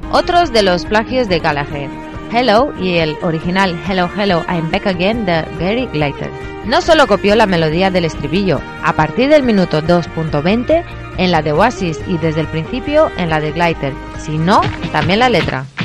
Otros de los plagios de Gallagher, Hello y el original Hello Hello I'm Back Again de Gary Glitter. No solo copió la melodía del estribillo, a partir del minuto 2.20 en la de Oasis y desde el principio en la de Glitter, sino también la letra.